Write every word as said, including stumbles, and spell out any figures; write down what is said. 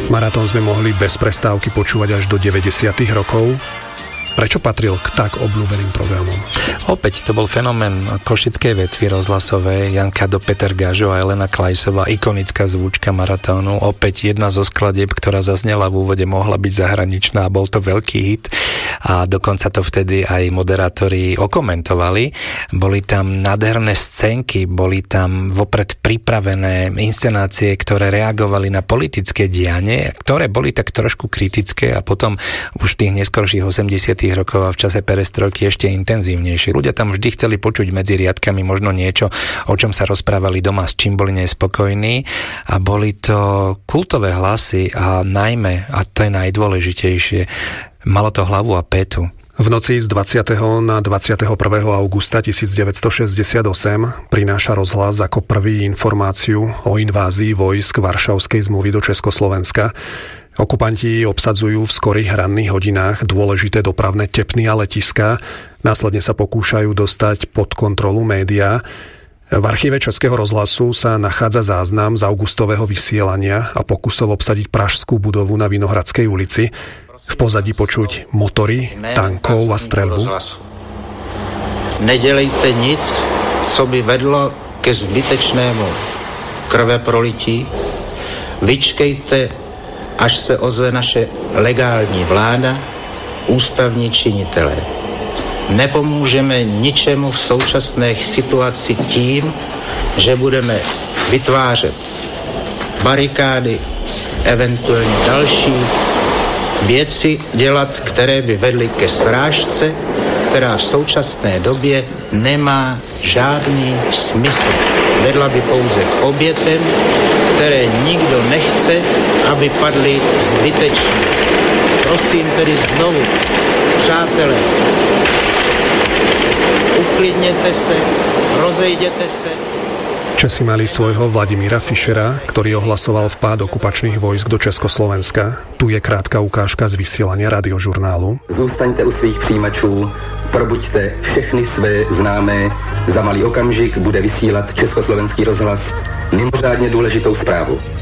Maratón sme mohli bez prestávky počúvať až do deväťdesiatych rokov. Prečo patril k tak obľúbeným programom? Opäť to bol fenomén košickej vetvy rozhlasovej, Janka do Peter Gažo a Elena Klajsová, ikonická zvučka Maratónu. Opäť jedna zo skladieb, ktorá zaznela v úvode, mohla byť zahraničná, bol to veľký hit a dokonca to vtedy aj moderátori okomentovali. Boli tam nádherné scénky, boli tam vopred pripravené inscenácie, ktoré reagovali na politické dianie, ktoré boli tak trošku kritické a potom už v tých neskorších osemdesiatych rokov a v čase perestrojky ešte intenzívnejšie. Ľudia tam vždy chceli počuť medzi riadkami možno niečo, o čom sa rozprávali doma, s čím boli nespokojní, a boli to kultové hlasy a najmä, a to je najdôležitejšie, malo to hlavu a pätu. V noci z dvadsiateho na dvadsiateho prvého augusta tisícdeväťstošesťdesiatosem prináša rozhlas ako prvý informáciu o invázii vojsk Varšavskej zmluvy do Československa. Okupanti obsadzujú v skorých ranných hodinách dôležité dopravné tepny a letiská, následne sa pokúšajú dostať pod kontrolu médiá. V archíve Českého rozhlasu sa nachádza záznam z augustového vysielania a pokusov obsadiť pražskú budovu na Vinohradskej ulici. V pozadí počuť motory, tankov a streľbu. Nedělejte nic, co by vedlo ke zbytečnému krveprolití. Vyčkejte, až se ozve naše legální vláda, ústavní činitelé. Nepomůžeme ničemu v současné situaci tím, že budeme vytvářet barikády, eventuálně další věci dělat, které by vedly ke srážce, která v současné době nemá žádný smysl. Vedla by pouze k obětem, které nikdo nechce, aby padly zbytečně. Prosím tedy znovu, přátelé, uklidněte se, rozejděte se. Česi mali svojho Vladimíra Fischera, ktorý ohlasoval vpád okupačných vojsk do Československa. Tu je krátka ukážka z vysielania radiožurnálu. Zůstaňte u svých přijímačů, probuďte všechny své známé. Za malý okamžik bude vysílat Československý rozhlas mimořádně důležitou zprávu.